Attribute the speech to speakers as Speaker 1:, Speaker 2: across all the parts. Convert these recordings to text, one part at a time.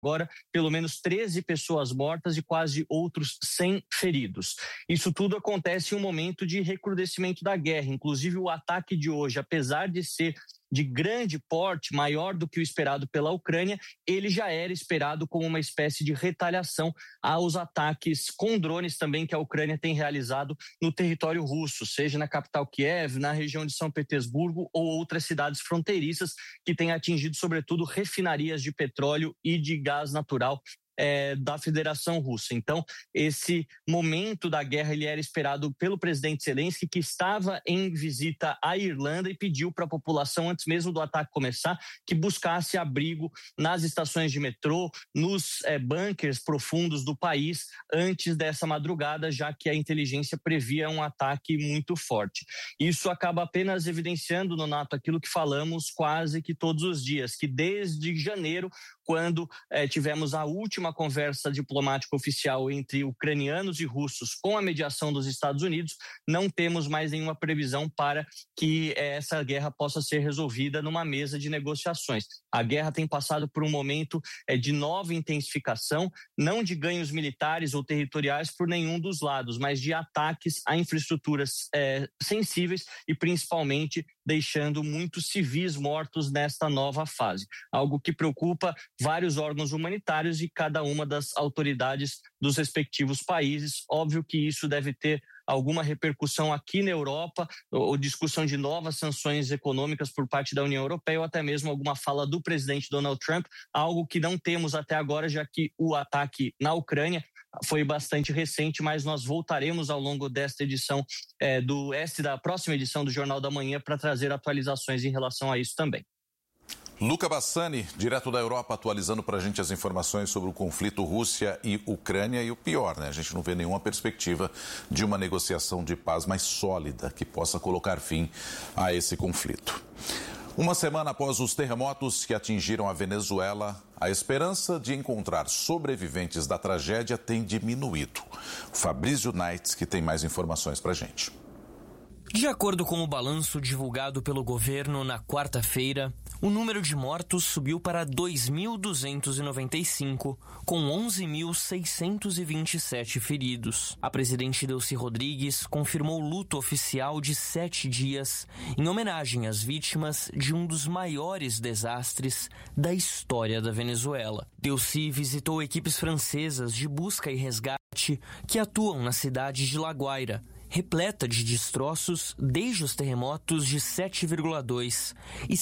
Speaker 1: agora pelo menos 13 pessoas mortas e quase outros 100 feridos. Isso tudo acontece em um momento de recrudescimento da guerra. Inclusive o ataque de hoje, apesar de ser de grande porte, maior do que o esperado pela Ucrânia, ele já era esperado como uma espécie de retaliação aos ataques com drones também que a Ucrânia tem realizado no território russo, seja na capital Kiev, na região de São Petersburgo ou outras cidades fronteiriças que têm atingido sobretudo refinarias de petróleo e de gás natural da Federação Russa. Então, esse momento da guerra ele era esperado pelo presidente Zelensky, que estava em visita à Irlanda e pediu para a população, antes mesmo do ataque começar, que buscasse abrigo nas estações de metrô, nos bunkers profundos do país, antes dessa madrugada, já que a inteligência previa um ataque muito forte. Isso acaba apenas evidenciando, Nonato, aquilo que falamos quase que todos os dias, que desde janeiro, quando tivemos a última conversa diplomática oficial entre ucranianos e russos com a mediação dos Estados Unidos, não temos mais nenhuma previsão para que essa guerra possa ser resolvida numa mesa de negociações. A guerra tem passado por um momento de nova intensificação, não de ganhos militares ou territoriais por nenhum dos lados, mas de ataques a infraestruturas sensíveis e principalmente deixando muitos civis mortos nesta nova fase. Algo que preocupa vários órgãos humanitários e cada uma das autoridades dos respectivos países. Óbvio que isso deve ter alguma repercussão aqui na Europa, ou discussão de novas sanções econômicas por parte da União Europeia, ou até mesmo alguma fala do presidente Donald Trump, algo que não temos até agora, já que o ataque na Ucrânia foi bastante recente, mas nós voltaremos ao longo desta edição, da próxima edição do Jornal da Manhã, para trazer atualizações em relação a isso também.
Speaker 2: Luca Bassani, direto da Europa, atualizando para a gente as informações sobre o conflito Rússia e Ucrânia. E o pior, né? A gente não vê nenhuma perspectiva de uma negociação de paz mais sólida que possa colocar fim a esse conflito. Uma semana após os terremotos que atingiram a Venezuela, a esperança de encontrar sobreviventes da tragédia tem diminuído. O Fabrício Naitz, que tem mais informações para a gente.
Speaker 3: De acordo com o balanço divulgado pelo governo na quarta-feira, o número de mortos subiu para 2.295, com 11.627 feridos. A presidente Delcy Rodrigues confirmou luto oficial de 7 dias em homenagem às vítimas de um dos maiores desastres da história da Venezuela. Delcy visitou equipes francesas de busca e resgate que atuam na cidade de La Guaira, repleta de destroços desde os terremotos de 7,2 e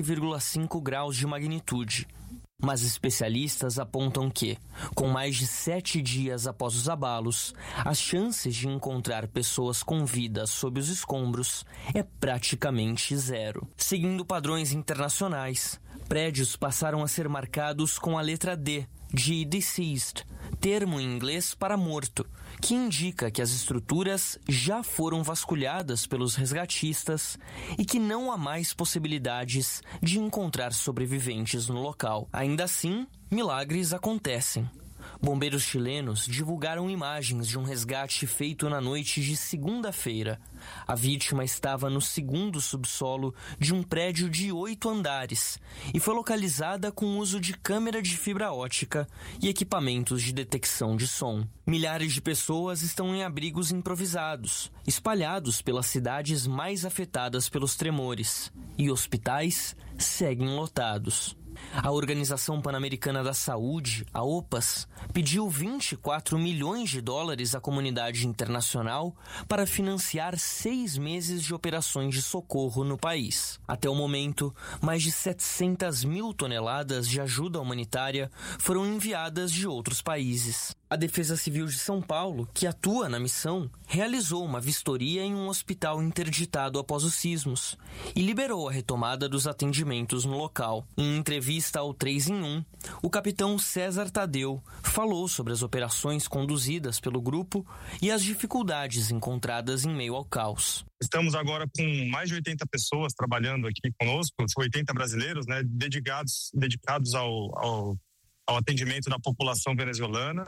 Speaker 3: 7,5 graus de magnitude. Mas especialistas apontam que, com mais de 7 dias após os abalos, as chances de encontrar pessoas com vida sob os escombros é praticamente zero. Seguindo padrões internacionais, prédios passaram a ser marcados com a letra D, de deceased, termo em inglês para morto, que indica que as estruturas já foram vasculhadas pelos resgatistas e que não há mais possibilidades de encontrar sobreviventes no local. Ainda assim, milagres acontecem. Bombeiros chilenos divulgaram imagens de um resgate feito na noite de segunda-feira. A vítima estava no segundo subsolo de um prédio de 8 andares e foi localizada com o uso de câmera de fibra ótica e equipamentos de detecção de som. Milhares de pessoas estão em abrigos improvisados, espalhados pelas cidades mais afetadas pelos tremores, e hospitais seguem lotados. A Organização Pan-Americana da Saúde, a OPAS, pediu 24 milhões de dólares à comunidade internacional para financiar 6 meses de operações de socorro no país. Até o momento, mais de 700 mil toneladas de ajuda humanitária foram enviadas de outros países. A Defesa Civil de São Paulo, que atua na missão, realizou uma vistoria em um hospital interditado após os sismos e liberou a retomada dos atendimentos no local. Em entrevista ao 3 em 1, o capitão César Tadeu falou sobre as operações conduzidas pelo grupo e as dificuldades encontradas em meio ao caos.
Speaker 4: Estamos agora com mais de 80 pessoas trabalhando aqui conosco, 80 brasileiros, né, dedicados ao atendimento da população venezuelana.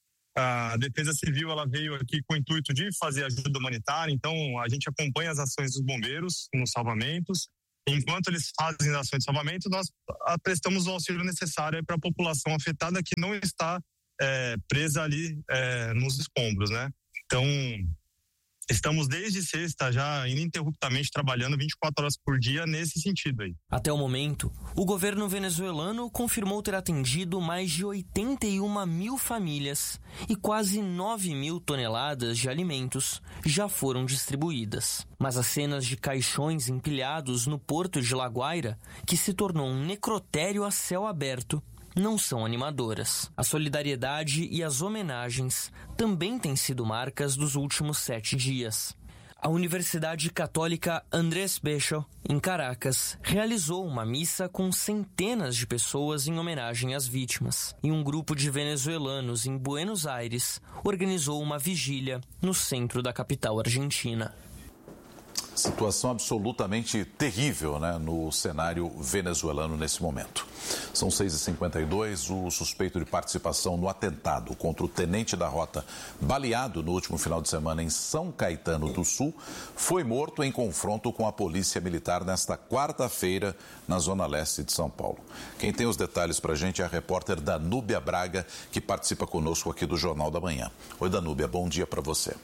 Speaker 4: A Defesa Civil ela veio aqui com o intuito de fazer ajuda humanitária, então a gente acompanha as ações dos bombeiros nos salvamentos Enquanto eles fazem as ações de salvamento, nós prestamos o auxílio necessário para a população afetada que não está presa ali nos escombros, né? Então, estamos desde sexta já ininterruptamente trabalhando 24 horas por dia nesse sentido aí.
Speaker 3: Até o momento, o governo venezuelano confirmou ter atendido mais de 81 mil famílias e quase 9 mil toneladas de alimentos já foram distribuídas. Mas as cenas de caixões empilhados no porto de La Guaira, que se tornou um necrotério a céu aberto, não são animadoras. A solidariedade e as homenagens também têm sido marcas dos últimos 7 dias. A Universidade Católica Andrés Bello, em Caracas, realizou uma missa com centenas de pessoas em homenagem às vítimas. E um grupo de venezuelanos em Buenos Aires organizou uma vigília no centro da capital argentina.
Speaker 2: Situação absolutamente terrível, né, no cenário venezuelano nesse momento. São 6h52, o suspeito de participação no atentado contra o tenente da rota baleado no último final de semana em São Caetano do Sul foi morto em confronto com a polícia militar nesta quarta-feira na zona leste de São Paulo. Quem tem os detalhes para a gente é a repórter Danúbia Braga, que participa conosco aqui do Jornal da Manhã. Oi, Danúbia, bom dia para você.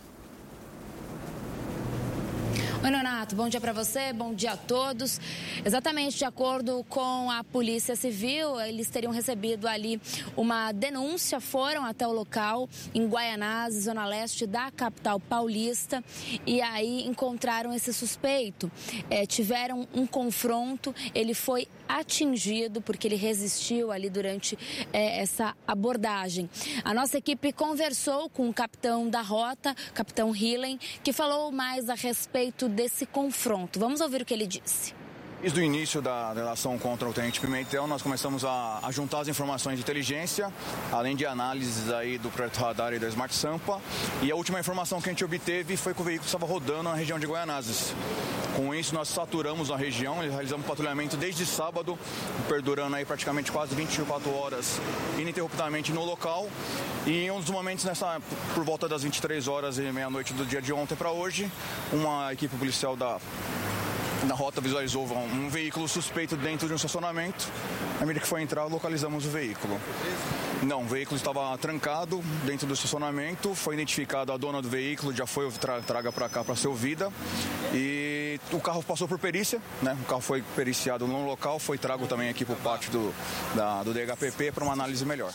Speaker 5: Oi, Nonato, bom dia para você, bom dia a todos. Exatamente, de acordo com a Polícia Civil, eles teriam recebido ali uma denúncia, foram até o local em Guaianazes, zona leste da capital paulista, e aí encontraram esse suspeito. Tiveram um confronto, ele foi atingido porque ele resistiu ali durante essa abordagem. A nossa equipe conversou com o capitão da rota, capitão Hillen, que falou mais a respeito desse confronto. Vamos ouvir o que ele disse.
Speaker 6: Desde o início da relação contra o tenente Pimentel, nós começamos a juntar as informações de inteligência, além de análises aí do projeto radar e da Smart Sampa. E a última informação que a gente obteve foi que o veículo estava rodando na região de Guaianazes. Com isso, nós saturamos a região, realizamos patrulhamento desde sábado, perdurando aí praticamente quase 24 horas ininterruptamente no local. E em um dos momentos, por volta das 23 horas e meia-noite do dia de ontem para hoje, uma equipe policial da rota visualizou um veículo suspeito dentro de um estacionamento. Na medida que foi entrar, localizamos o veículo. Não, o veículo estava trancado dentro do estacionamento. Foi identificado a dona do veículo, já foi traga para cá para ser ouvida. E o carro passou por perícia, né? O carro foi periciado no local, foi trago também aqui para o pátio do DHPP para uma análise melhor.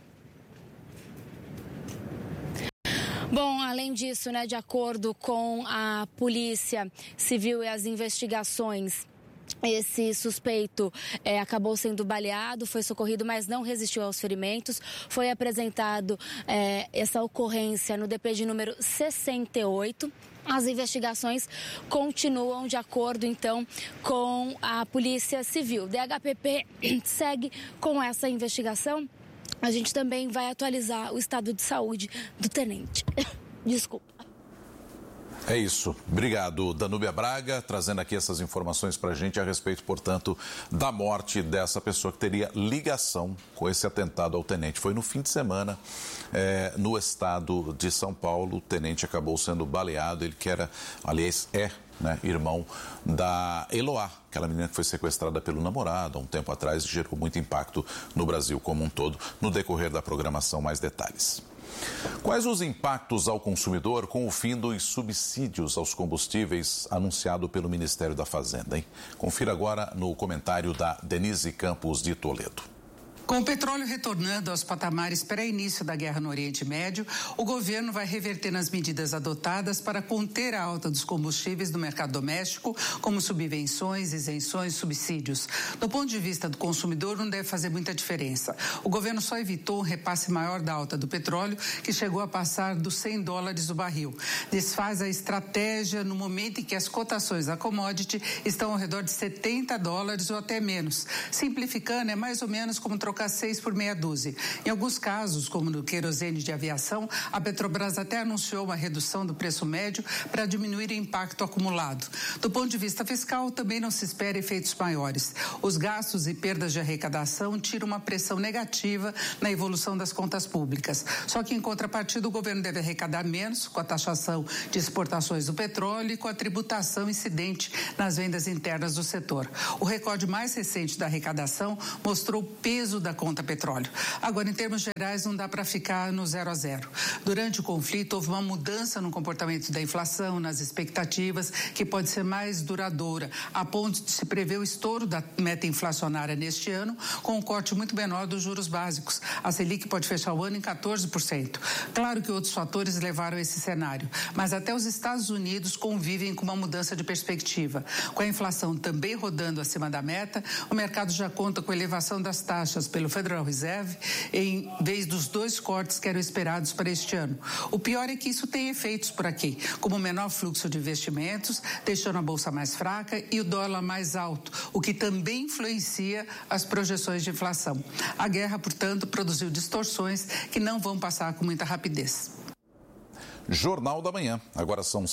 Speaker 5: Bom, além disso, né, de acordo com a Polícia Civil e as investigações, esse suspeito acabou sendo baleado, foi socorrido, mas não resistiu aos ferimentos. Foi apresentado essa ocorrência no DP de número 68. As investigações continuam de acordo, então, com a Polícia Civil. DHPP segue com essa investigação. A gente também vai atualizar o estado de saúde do tenente. Desculpa.
Speaker 2: É isso. Obrigado, Danúbia Braga, trazendo aqui essas informações para a gente a respeito, portanto, da morte dessa pessoa que teria ligação com esse atentado ao tenente. Foi no fim de semana, no estado de São Paulo. O tenente acabou sendo baleado, ele que era, aliás, irmão da Eloá, aquela menina que foi sequestrada pelo namorado há um tempo atrás e gerou muito impacto no Brasil como um todo. No decorrer da programação, mais detalhes. Quais os impactos ao consumidor com o fim dos subsídios aos combustíveis anunciado pelo Ministério da Fazenda, hein? Confira agora no comentário da Denise Campos de Toledo.
Speaker 7: Com o petróleo retornando aos patamares pré-início da guerra no Oriente Médio, o governo vai reverter nas medidas adotadas para conter a alta dos combustíveis do mercado doméstico, como subvenções, isenções, subsídios. Do ponto de vista do consumidor, não deve fazer muita diferença. O governo só evitou um repasse maior da alta do petróleo, que chegou a passar dos $100 o barril. Desfaz a estratégia no momento em que as cotações da commodity estão ao redor de $70 ou até menos. Simplificando, é mais ou menos como trocar trocar 6 por meia dúzia. Em alguns casos, como no querosene de aviação, a Petrobras até anunciou uma redução do preço médio para diminuir o impacto acumulado. Do ponto de vista fiscal, também não se espera efeitos maiores. Os gastos e perdas de arrecadação tiram uma pressão negativa na evolução das contas públicas. Só que, em contrapartida, o governo deve arrecadar menos com a taxação de exportações do petróleo e com a tributação incidente nas vendas internas do setor. O recorde mais recente da arrecadação mostrou o peso da conta petróleo. Agora, em termos gerais, não dá para ficar no 0 a 0. Durante o conflito, houve uma mudança no comportamento da inflação, nas expectativas, que pode ser mais duradoura, a ponto de se prever o estouro da meta inflacionária neste ano, com um corte muito menor dos juros básicos. A Selic pode fechar o ano em 14%. Claro que outros fatores levaram a esse cenário, mas até os Estados Unidos convivem com uma mudança de perspectiva. Com a inflação também rodando acima da meta, o mercado já conta com a elevação das taxas pelo Federal Reserve, em vez dos 2 cortes que eram esperados para este ano. O pior é que isso tem efeitos por aqui, como o menor fluxo de investimentos, deixando a bolsa mais fraca e o dólar mais alto, o que também influencia as projeções de inflação. A guerra, portanto, produziu distorções que não vão passar com muita rapidez.
Speaker 2: Jornal da Manhã. Agora são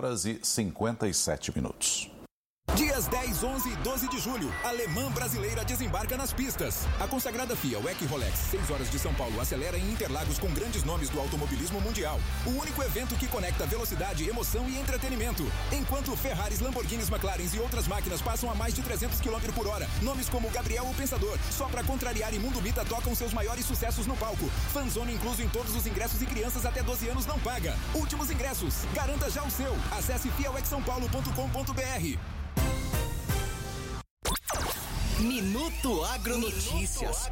Speaker 2: 6h57.
Speaker 8: Dias 10, 11 e 12 de julho, a alemã brasileira desembarca nas pistas. A consagrada FIA WEC Rolex 6 horas de São Paulo acelera em Interlagos com grandes nomes do automobilismo mundial. O único evento que conecta velocidade, emoção e entretenimento. Enquanto Ferraris, Lamborghinis, McLarens e outras máquinas passam a mais de 300 km por hora. Nomes como Gabriel o Pensador, Só Pra Contrariar e Mundo Bita tocam seus maiores sucessos no palco. Fanzone incluso em todos os ingressos e crianças até 12 anos não paga. Últimos ingressos. Garanta já o seu. Acesse fiawexsaopaulo.com.br.
Speaker 9: Minuto Agronotícias.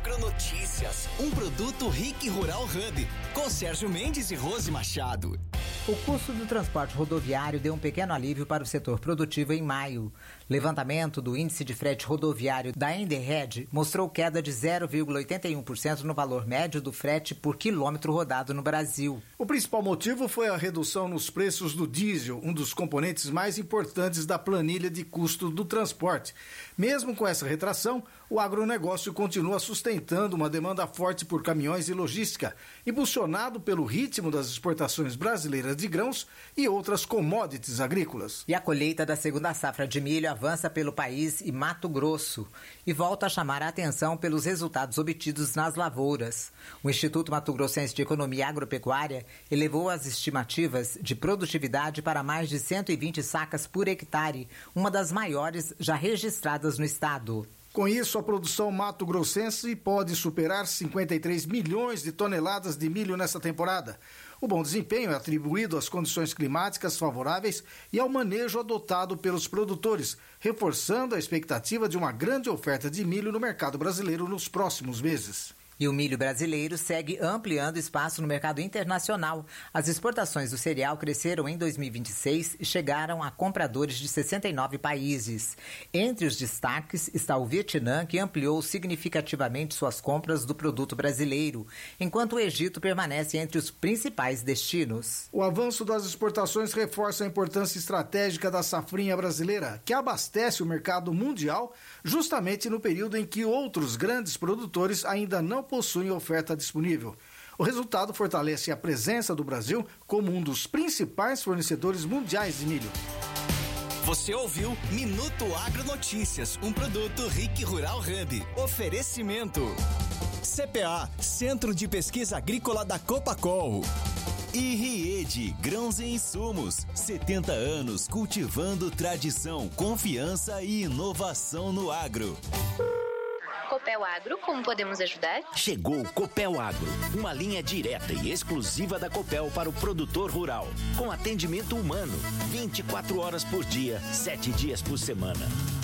Speaker 9: Um produto RIC Rural Hub, com Sérgio Mendes e Rose Machado.
Speaker 10: O custo do transporte rodoviário deu um pequeno alívio para o setor produtivo em maio. Levantamento do índice de frete rodoviário da Enderred mostrou queda de 0,81% no valor médio do frete por quilômetro rodado no Brasil.
Speaker 11: O principal motivo foi a redução nos preços do diesel, um dos componentes mais importantes da planilha de custo do transporte. Mesmo com essa retração, o agronegócio continua sustentando uma demanda forte por caminhões e logística, impulsionado pelo ritmo das exportações brasileiras de grãos e outras commodities agrícolas.
Speaker 10: E a colheita da segunda safra de milho avança pelo país e Mato Grosso e volta a chamar a atenção pelos resultados obtidos nas lavouras. O Instituto Mato Grossense de Economia Agropecuária elevou as estimativas de produtividade para mais de 120 sacas por hectare, uma das maiores já registradas no estado.
Speaker 11: Com isso, a produção mato-grossense pode superar 53 milhões de toneladas de milho nessa temporada. O bom desempenho é atribuído às condições climáticas favoráveis e ao manejo adotado pelos produtores, reforçando a expectativa de uma grande oferta de milho no mercado brasileiro nos próximos meses.
Speaker 10: E o milho brasileiro segue ampliando espaço no mercado internacional. As exportações do cereal cresceram em 2026 e chegaram a compradores de 69 países. Entre os destaques está o Vietnã, que ampliou significativamente suas compras do produto brasileiro, enquanto o Egito permanece entre os principais destinos.
Speaker 11: O avanço das exportações reforça a importância estratégica da safrinha brasileira, que abastece o mercado mundial justamente no período em que outros grandes produtores ainda não possuem oferta disponível. O resultado fortalece a presença do Brasil como um dos principais fornecedores mundiais de milho.
Speaker 9: Você ouviu Minuto Agronotícias, um produto RIC Rural Hub. Oferecimento CPA, Centro de Pesquisa Agrícola da Copacol. E Riede, grãos e insumos, 70 anos cultivando tradição, confiança e inovação no agro.
Speaker 12: Copel Agro, como podemos ajudar?
Speaker 13: Chegou o Copel Agro, uma linha direta e exclusiva da Copel para o produtor rural, com atendimento humano, 24 horas por dia, 7 dias por semana.